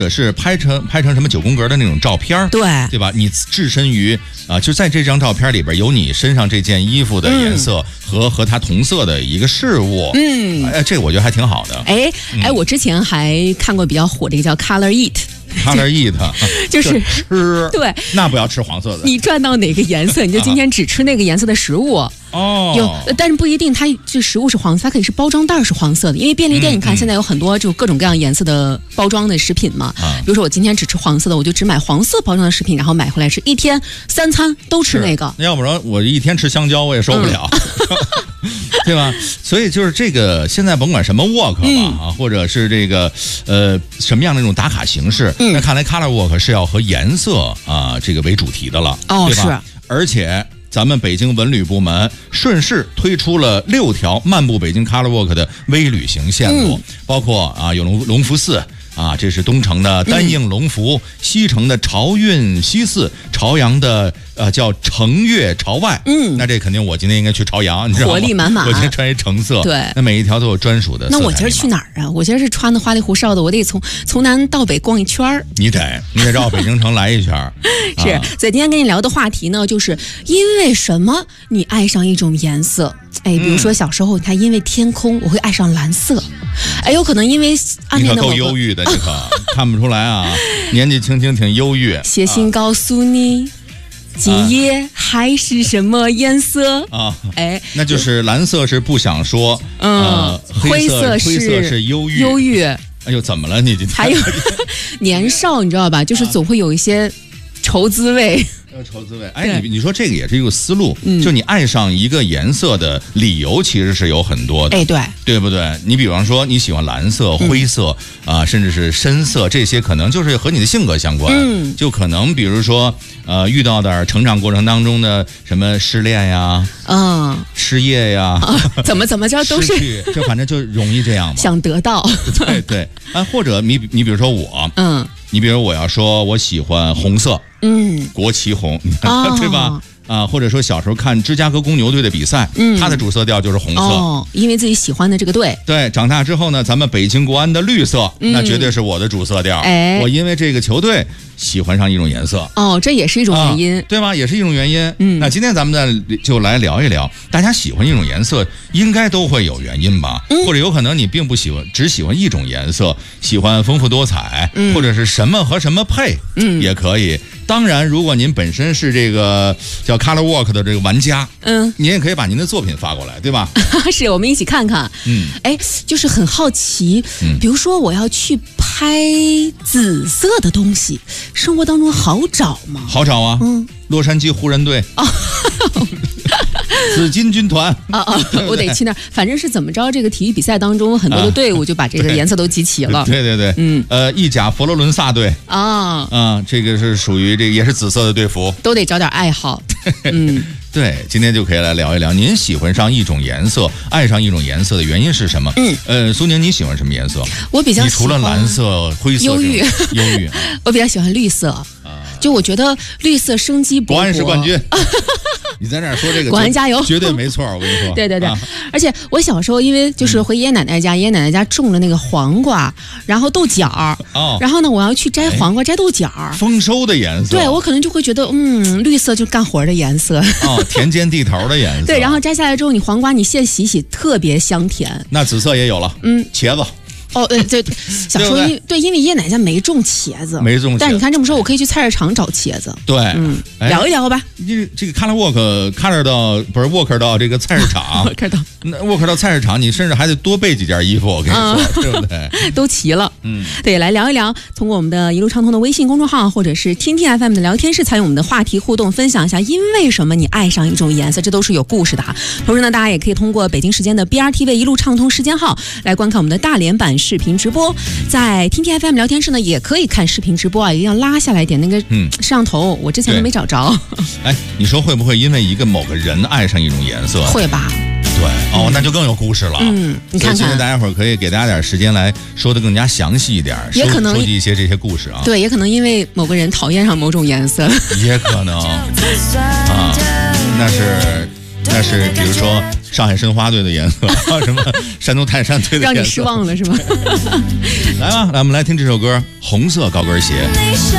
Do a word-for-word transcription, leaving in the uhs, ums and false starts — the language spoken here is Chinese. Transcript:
者是拍成拍成什么九宫格的那种照片， 对对吧？你置身于啊、呃，就在这张照片里边有你身上这件衣服的颜色和、嗯、和它同色的一个事物， 嗯， 哎，这个我觉得还挺好的。 哎、嗯、哎，我之前还看过比较火的一个叫 Color Eat。Color Eat 就是吃， 对， 那不要吃黄色的。 你转到哪个颜色，你就今天只吃那个颜色的食物。 哦， 有，但是不一定，它这食物是黄色，它可以是包装袋是黄色的。因为便利店，你看、嗯、现在有很多就各种各样颜色的包装的食品嘛。啊、比如说我今天只吃黄色的，我就只买黄色包装的食品，然后买回来吃，一天三餐都吃那个。 要不然我一天吃香蕉我也受不了。嗯对吧？所以就是这个，现在甭管什么 walk 吧、嗯、啊，或者是这个呃什么样的那种打卡形式，嗯、那看来 color walk 是要和颜色啊这个为主题的了， 哦， 对吧？ 是， 而且咱们北京文旅部门顺势推出了六条漫步北京 color walk 的微旅行线路，嗯、包括啊有龙龙福寺。啊，这是东城的丹应龙福，嗯、西城的朝运西寺，朝阳的呃叫城岳朝外。嗯，那这肯定我今天应该去朝阳，你知道吗？ 活力满满。 我今天穿一橙色， 对， 那每一条都有专属的色彩。 那我今儿去哪儿啊？我今儿是穿的花里胡哨的，我得从从南到北逛一圈儿。 你得，你得绕北京城来一圈儿。 是，啊、所以今天跟你聊的话题呢，就是因为什么你爱上一种颜色？哎，比如说小时候，你看，因为天空，我会爱上蓝色。哎，有可能因为暗恋的你可够忧郁的，你可看不出来啊，年纪轻轻挺忧郁。 写信告诉你，啊、今夜还是什么颜色啊？ 哎， 那就是蓝色是不想说， 嗯， 呃、 灰色是灰色是忧郁， 忧郁。 哎呦，怎么了你今天？ 还有年少，你知道吧？就是总会有一些愁滋味。 呃，愁滋味。哎，你你说这个也是一个思路， 嗯、 就你爱上一个颜色的理由其实是有很多的。 哎，对， 对不对？你比方说你喜欢蓝色、灰色啊、嗯呃，甚至是深色，这些可能就是和你的性格相关。嗯，就可能比如说呃，遇到点成长过程当中的什么失恋呀， 嗯， 失业呀， 啊、怎么怎么着都是， 就反正就容易这样嘛。 想得到， 对对啊，或者你你比如说我，嗯。你比如我要说我喜欢红色，嗯，国旗红，哦、对吧？啊，或者说小时候看芝加哥公牛队的比赛，嗯，它的主色调就是红色， 哦，因为自己喜欢的这个队。 对，长大之后呢，咱们北京国安的绿色，嗯、那绝对是我的主色调。哎，我因为这个球队喜欢上一种颜色， 哦，这也是一种原因， 啊、对吧？也是一种原因。嗯，那今天咱们呢就来聊一聊，大家喜欢一种颜色，应该都会有原因吧？嗯、或者有可能你并不喜欢，只喜欢一种颜色，喜欢丰富多彩，嗯、或者是什么和什么配，嗯，也可以。当然，如果您本身是这个叫 Color Walk 的这个玩家，嗯，您也可以把您的作品发过来，对吧？ 是我们一起看看。嗯，哎，就是很好奇，嗯、比如说我要去拍紫色的东西，生活当中好找吗？ 好找啊，嗯，洛杉矶湖人队。哦紫金军团啊啊！我得去那儿，反正是怎么着，这个体育比赛当中很多的队伍就把这个颜色都集齐了。 对对对，嗯，呃，意甲佛罗伦萨队啊啊，这个是属于这个也是紫色的队服， 都得找点爱好。嗯， 对，今天就可以来聊一聊，您喜欢上一种颜色，爱上一种颜色的原因是什么？嗯，呃，苏宁，你喜欢什么颜色？ 我比较你除了蓝色、灰色， 忧郁， 忧郁， 我比较喜欢绿色啊，就我觉得绿色生机勃勃。 国安是冠军。你在那儿说这个， 国安加油， 绝对没错。我跟你说， 对对对， 啊、 而且我小时候因为就是回爷爷奶奶家，嗯、爷爷奶奶家种了那个黄瓜，然后豆角哦，然后呢，我要去摘黄瓜、摘豆角， 丰收的颜色。 对，我可能就会觉得，嗯，绿色就干活的颜色。 哦，田间地头的颜色。 对，然后摘下来之后，你黄瓜你现洗洗，特别香甜。 那紫色也有了，嗯，茄子。 哦，对对，小时候因对，因为爷爷奶奶家没种茄子， 没种茄子。 但是你看这么说，我可以去菜市场找茄子。 对， 嗯，哎、聊一聊吧。 这这个 color walk color 到不是 walk 到这个菜市场 ，walk 到那 walk 到菜市场，你甚至还得多备几件衣服。我跟你说，嗯、对不对？ 都齐了。嗯，对，来聊一聊，通过我们的一路畅通的微信公众号，或者是听听 F M 的聊天室，参与我们的话题互动，分享一下因为什么你爱上一种颜色，这都是有故事的哈。同时呢，大家也可以通过北京时间的 B R T V 一路畅通时间号来观看我们的大连版视频直播。在听听 F M 聊天室呢，也可以看视频直播啊，一定要拉下来点那个摄像头，嗯、我之前都没找着。 哎，你说会不会因为一个某个人爱上一种颜色？ 会吧。 对，哦，嗯、那就更有故事了。 嗯，你看看， 今天大家伙儿可以给大家点时间来说的更加详细一点， 也可能收集一些这些故事啊。 对，也可能因为某个人讨厌上某种颜色， 也可能啊，那是那是比如说上海申花队的颜色，什么山东泰山队的颜色， 让你失望了是吧？ 来吧，来我们来听这首歌《红色高跟鞋》。